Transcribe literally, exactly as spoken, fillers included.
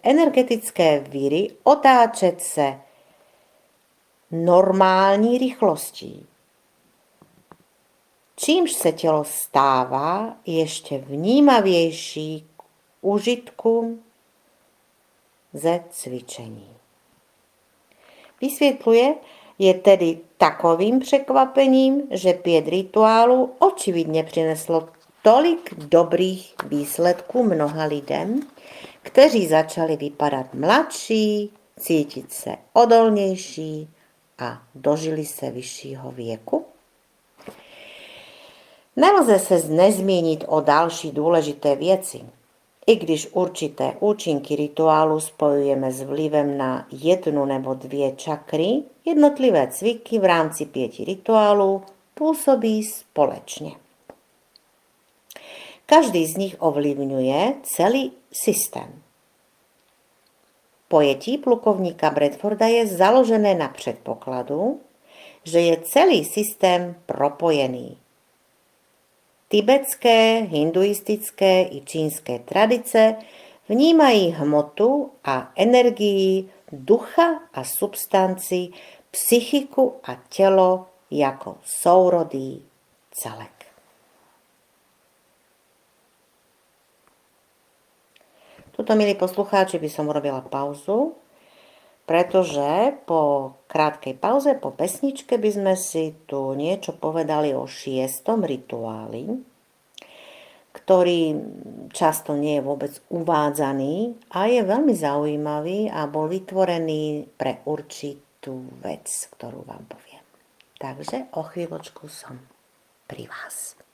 energetické víry otáčet se normální rychlostí, čímž se tělo stává ještě vnímavější k užitkům ze cvičení. Vysvětluje, je tedy takovým překvapením, že pět rituálů očividně přineslo tolik dobrých výsledků mnoha lidem, kteří začali vypadat mladší, cítit se odolnější a dožili se vyššího věku. Nelze se nezmínit o další důležité věci. I když určité účinky rituálu spojujeme s vlivem na jednu nebo dvě čakry, jednotlivé cviky v rámci pěti rituálů působí společně. Každý z nich ovlivňuje celý systém. Pojetí plukovníka Bradforda je založené na předpokladu, že je celý systém propojený. Tibetské, hinduistické i čínské tradice vnímají hmotu a energii, ducha a substanci, psychiku a tělo jako sourodý celek. Tuto, milí poslucháči, by som urobila pauzu, pretože po krátkej pauze, po pesničke by sme si tu niečo povedali o šiestom rituáli, ktorý často nie je vôbec uvádzaný a je veľmi zaujímavý a bol vytvorený pre určitú vec, ktorú vám poviem. Takže o chvíľočku som pri vás.